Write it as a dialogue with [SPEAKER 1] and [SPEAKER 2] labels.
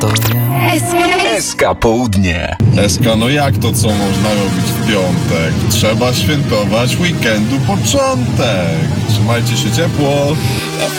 [SPEAKER 1] to ja.
[SPEAKER 2] SK Południe.
[SPEAKER 3] SK, no jak to co można robić w piątek? Trzeba świętować weekendu początek. Trzymajcie się ciepło.